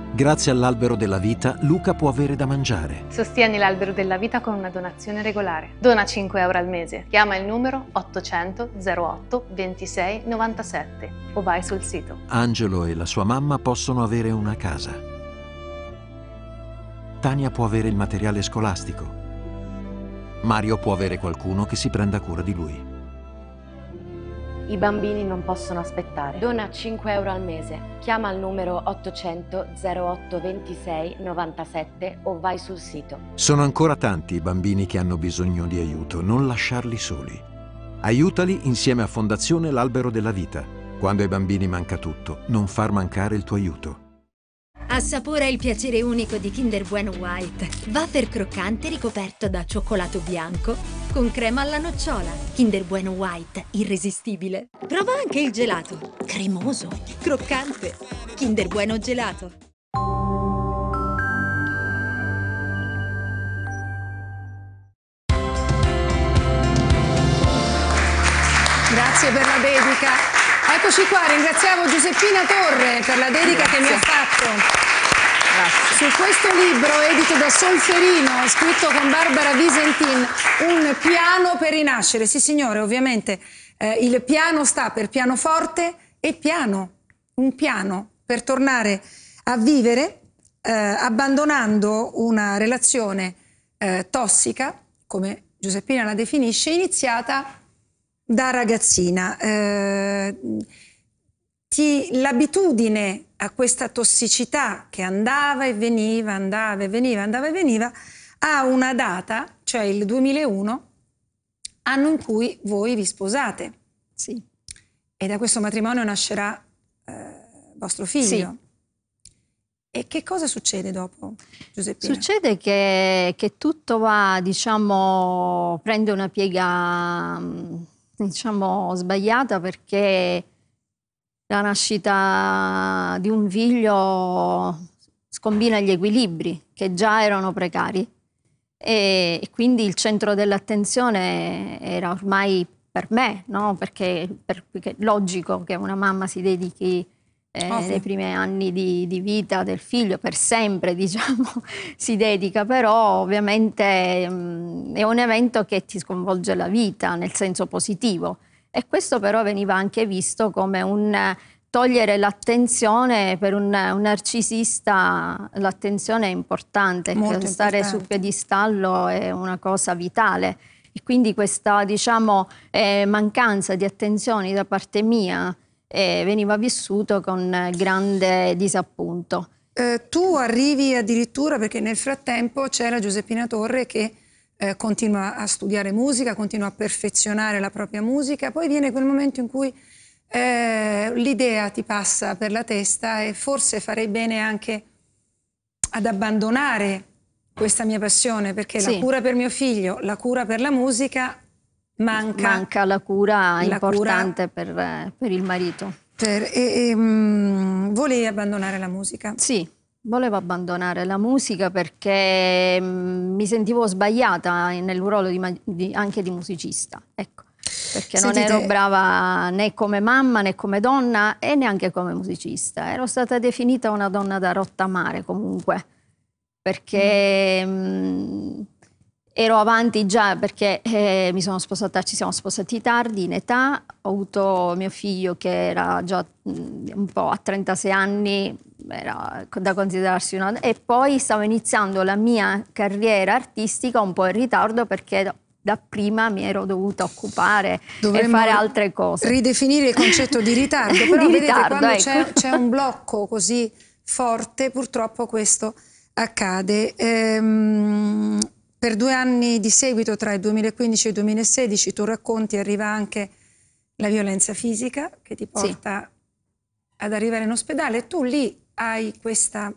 Grazie all'Albero della Vita, Luca può avere da mangiare. Sostieni l'Albero della Vita con una donazione regolare. Dona 5 euro al mese. Chiama il numero 800 08 26 97 o vai sul sito. Angelo e la sua mamma possono avere una casa. Tania può avere il materiale scolastico. Mario può avere qualcuno che si prenda cura di lui. I bambini non possono aspettare. Dona 5 euro al mese. Chiama il numero 800 08 26 97 o vai sul sito. Sono ancora tanti i bambini che hanno bisogno di aiuto, non lasciarli soli. Aiutali insieme a Fondazione L'Albero della Vita. Quando ai bambini manca tutto, non far mancare il tuo aiuto. Assapora il piacere unico di Kinder Bueno White. Wafer croccante ricoperto da cioccolato bianco con crema alla nocciola. Kinder Bueno White, irresistibile. Prova anche il gelato. Cremoso, croccante. Kinder Bueno Gelato. Grazie per la dedica. Eccoci qua, ringraziamo Giuseppina Torre per la dedica che mi ha fatto. Su questo libro edito da Solferino, scritto con Barbara Visentin, Un piano per rinascere. Sì signore, ovviamente il piano sta per pianoforte e piano, un piano per tornare a vivere abbandonando una relazione tossica, come Giuseppina la definisce, iniziata da ragazzina. L'abitudine a questa tossicità che andava e veniva, andava e veniva, andava e veniva, ha una data, cioè il 2001, anno in cui voi vi sposate. Sì. E da questo matrimonio nascerà vostro figlio. Sì. E che cosa succede dopo, Giuseppina? Succede che tutto va, diciamo, prende una piega, diciamo, sbagliata, perché la nascita di un figlio scombina gli equilibri che già erano precari e quindi il centro dell'attenzione era ormai per me, no? Perché è logico che una mamma si dedichi nei primi anni di vita del figlio, per sempre, diciamo, si dedica, però ovviamente è un evento che ti sconvolge la vita nel senso positivo. E questo però veniva anche visto come un togliere l'attenzione. Per un narcisista l'attenzione è importante, stare sul piedistallo è una cosa vitale. E quindi questa, diciamo, mancanza di attenzioni da parte mia veniva vissuto con grande disappunto. Tu arrivi addirittura, perché nel frattempo c'è la Giuseppina Torre che continua a studiare musica, continua a perfezionare la propria musica, poi viene quel momento in cui l'idea ti passa per la testa e forse farei bene anche ad abbandonare questa mia passione, perché la cura per mio figlio, la cura per la musica, manca la cura importante per il marito. Volevi abbandonare la musica? Sì. Volevo abbandonare la musica perché mi sentivo sbagliata nel ruolo anche di musicista, ecco, perché Sentite, non ero brava né come mamma né come donna e neanche come musicista. Ero stata definita una donna da rottamare comunque, perché ero avanti già, perché ci siamo sposati tardi in età, ho avuto mio figlio che era già un po' a 36 anni, era da considerarsi e poi stavo iniziando la mia carriera artistica un po' in ritardo, perché da prima mi ero dovuta occupare e fare altre cose. Ridefinire il concetto di ritardo, però di vedete, ritardo, quando ecco, c'è un blocco così forte, purtroppo questo accade. Per 2 anni di seguito, tra il 2015 e il 2016, tu racconti, arriva anche la violenza fisica che ti porta ad arrivare in ospedale. Tu lì hai questa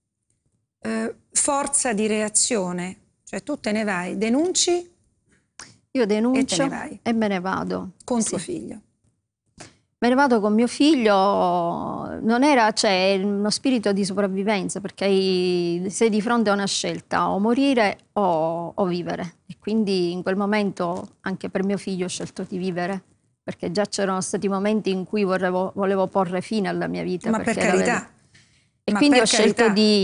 forza di reazione, cioè tu te ne vai, denunci. Io denuncio e te ne vai. E me ne vado. Con tuo figlio. Me ne vado con mio figlio, non era, c'è uno spirito di sopravvivenza, perché sei di fronte a una scelta, o morire o vivere. E quindi in quel momento anche per mio figlio ho scelto di vivere, perché già c'erano stati momenti in cui volevo porre fine alla mia vita. Ma per carità. E Ma quindi per ho scelto carità. di